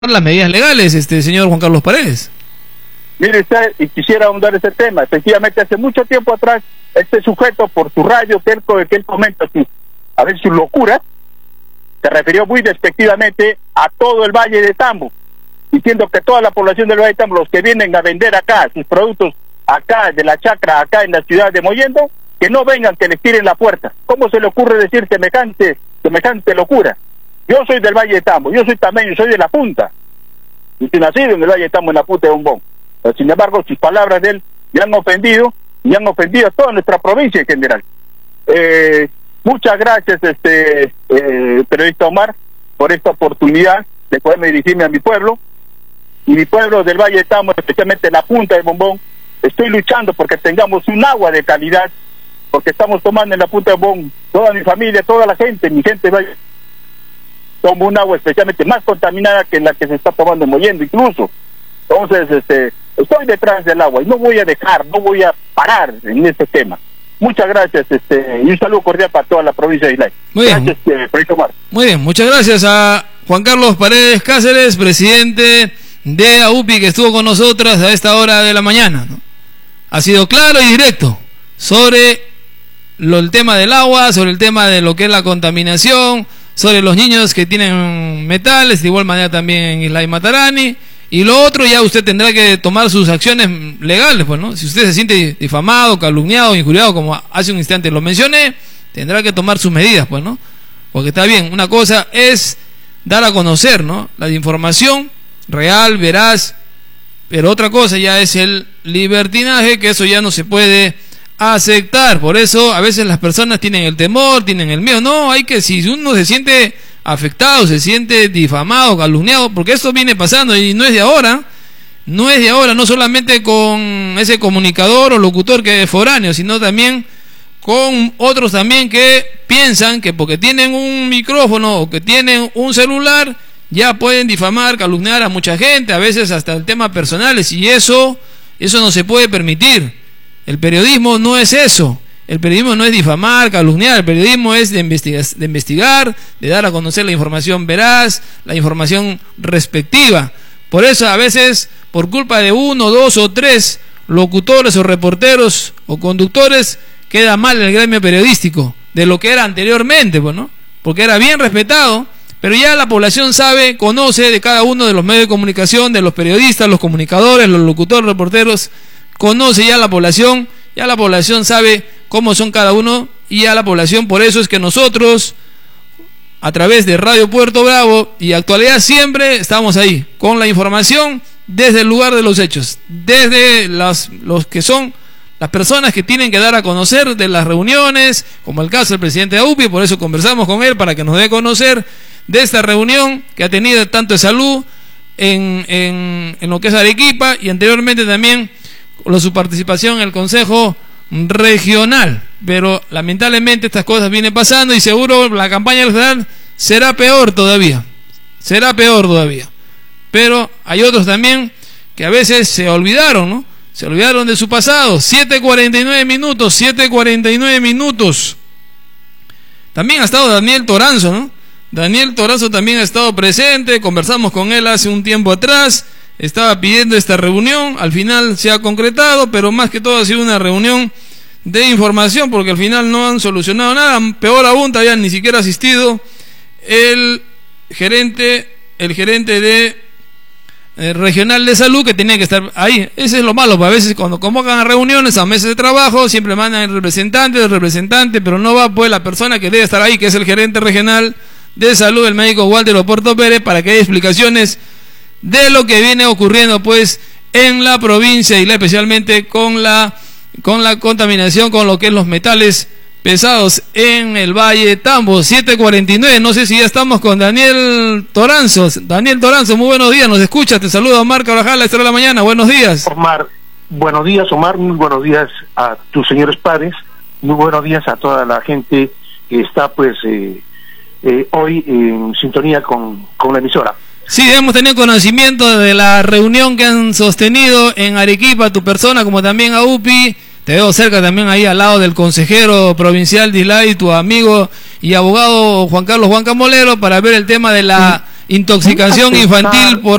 las medidas legales, señor Juan Carlos Paredes. Mire usted, y quisiera ahondar ese tema. Efectivamente, hace mucho tiempo atrás, este sujeto, por su radio que él comenta, a ver, sus locuras, se refirió muy despectivamente a todo el Valle de Tambo, diciendo que toda la población del Valle de Tambo, los que vienen a vender acá sus productos, acá de la chacra, acá en la ciudad de Mollendo, que no vengan, que les tiren la puerta. ¿Cómo se le ocurre decir semejante locura? Yo soy del Valle de Tambo, yo soy también, soy de la punta, y soy nacido en el Valle de Tambo, en la punta de Bombón. Pero, sin embargo, sus palabras de él ya han ofendido, y han ofendido a toda nuestra provincia en general. Muchas gracias, periodista Omar, por esta oportunidad de poderme dirigirme a mi pueblo, y mi pueblo del Valle de Tambo, especialmente la punta de Bombón. Estoy luchando porque tengamos un agua de calidad, porque estamos tomando en la punta de Bombón, toda mi familia, toda la gente, mi gente Valle, toma un agua especialmente más contaminada que la que se está tomando en Mollendo incluso. Entonces, estoy detrás del agua y no voy a parar en este tema. Muchas gracias, y un saludo cordial para toda la provincia de Islay. Muy bien. Gracias, Proyecto Omar. Muy bien, muchas gracias a Juan Carlos Paredes Cáceres, presidente de AUPI, que estuvo con nosotras a esta hora de la mañana, ¿no? Ha sido claro y directo sobre el tema del agua, sobre el tema de lo que es la contaminación, sobre los niños que tienen metales, de igual manera también en Islay Matarani. Y lo otro, ya usted tendrá que tomar sus acciones legales, pues, ¿no? Si usted se siente difamado, calumniado, injuriado, como hace un instante lo mencioné, tendrá que tomar sus medidas, pues, ¿no? Porque está bien, una cosa es dar a conocer, ¿no?, la información real, veraz, pero otra cosa ya es el libertinaje, que eso ya no se puede aceptar. Por eso a veces las personas tienen el temor, tienen el miedo. No, hay que, si uno se siente afectado, se siente difamado, calumniado, porque esto viene pasando y no es de ahora, no solamente con ese comunicador o locutor que es foráneo, sino también con otros también que piensan que porque tienen un micrófono o que tienen un celular ya pueden difamar, calumniar a mucha gente, a veces hasta el tema personales, y eso no se puede permitir. El periodismo no es eso. El periodismo no es difamar, calumniar. El periodismo es de investigar, de dar a conocer la información veraz, la información respectiva. Por eso a veces, por culpa de uno, dos o tres locutores o reporteros o conductores, queda mal el gremio periodístico de lo que era anteriormente, pues, ¿no? Porque era bien respetado, pero ya la población sabe, conoce de cada uno de los medios de comunicación, de los periodistas, los comunicadores, los locutores, reporteros, conoce ya la población sabe cómo son cada uno, y a la población, por eso es que nosotros, a través de Radio Puerto Bravo y Actualidad, siempre estamos ahí, con la información desde el lugar de los hechos, desde los que son las personas que tienen que dar a conocer de las reuniones, como el caso del presidente de AUPI. Por eso conversamos con él, para que nos dé a conocer de esta reunión que ha tenido tanto de salud en lo que es Arequipa, y anteriormente también su participación en el Consejo Regional. Pero lamentablemente estas cosas vienen pasando, y seguro la campaña electoral será peor todavía. Pero hay otros también que a veces se olvidaron, ¿no? Se olvidaron de su pasado. 7:49 minutos. También ha estado Daniel Toranzo, ¿no? Daniel Toranzo también ha estado presente, conversamos con él hace un tiempo atrás, estaba pidiendo esta reunión, al final se ha concretado, pero más que todo ha sido una reunión de información, porque al final no han solucionado nada. Peor aún, todavía ni siquiera ha asistido el gerente de regional de salud, que tenía que estar ahí. Ese es lo malo, porque a veces cuando convocan a reuniones, a meses de trabajo, siempre mandan el representante, pero no va pues la persona que debe estar ahí, que es el gerente regional de salud, el médico Walter Oporto Pérez, para que haya explicaciones de lo que viene ocurriendo pues en la provincia, y especialmente con la contaminación, con lo que es los metales pesados en el Valle de Tambo. 7:49, no sé si ya estamos con Daniel Toranzo. Daniel Toranzo, muy buenos días, nos escucha, te saluda Omar Carvajal a esta hora de la mañana. Buenos días. Omar, buenos días, Omar, muy buenos días a tus señores padres, muy buenos días a toda la gente que está pues hoy en sintonía con la emisora. Sí, hemos tenido conocimiento de la reunión que han sostenido en Arequipa, tu persona, como también a UPI. Te veo cerca también ahí al lado del consejero provincial de Islay, tu amigo y abogado Juan Carlos Huanca Molero, para ver el tema de la intoxicación infantil por